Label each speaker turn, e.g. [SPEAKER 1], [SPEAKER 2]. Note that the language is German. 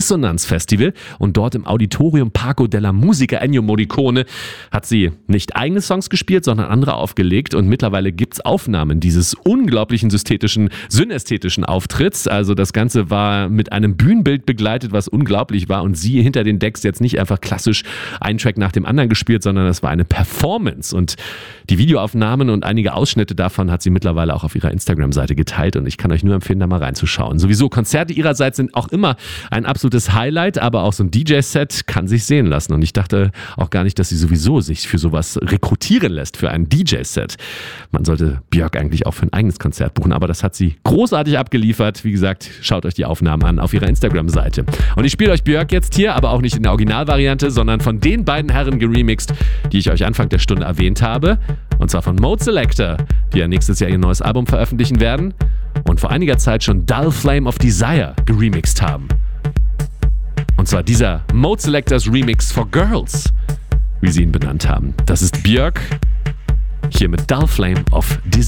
[SPEAKER 1] Assonanz Festival und dort im Auditorium Parco della Musica Ennio Morricone hat sie nicht eigene Songs gespielt, sondern andere aufgelegt und mittlerweile gibt's Aufnahmen dieses unglaublichen synästhetischen Auftritts. Also das Ganze war mit einem Bühnenbild begleitet, was unglaublich war und sie hinter den Decks jetzt nicht einfach klassisch einen Track nach dem anderen gespielt, sondern es war eine Performance und die Videoaufnahmen und einige Ausschnitte davon hat sie mittlerweile auch auf ihrer Instagram-Seite geteilt und ich kann euch nur empfehlen, da mal reinzuschauen. Sowieso, Konzerte ihrerseits sind auch immer ein absolutes Highlight, aber auch so ein DJ-Set kann sich sehen lassen und ich dachte auch gar nicht, dass sie sowieso sich für sowas rekrutieren lässt, für ein DJ-Set. Man sollte Björk eigentlich auch für ein eigenes Konzert buchen, aber das hat sie großartig abgeliefert. Wie gesagt, schaut euch die Aufnahmen an auf ihrer Instagram-Seite. Und ich spiele euch Björk jetzt hier, aber auch nicht in der Originalvariante, sondern von den beiden Herren geremixed, die ich euch Anfang der Stunde erwähnt habe. Und zwar von Mode Selector, die ja nächstes Jahr ihr neues Album veröffentlichen werden und vor einiger Zeit schon Dull Flame of Desire geremixed haben. Und zwar dieser Mode Selectors Remix for Girls, wie sie ihn benannt haben. Das ist Björk, hier mit Dull Flame of Desire.